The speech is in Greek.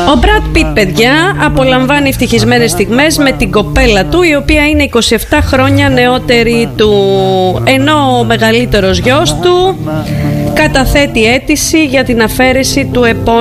Ο Μπραντ Πιτ, παιδιά, απολαμβάνει ευτυχισμένες στιγμές με την κοπέλα του, η οποία είναι 27 χρόνια νεότερη του, ενώ ο μεγαλύτερος γιος του καταθέτει αίτηση για την αφαίρεση του επώνυμου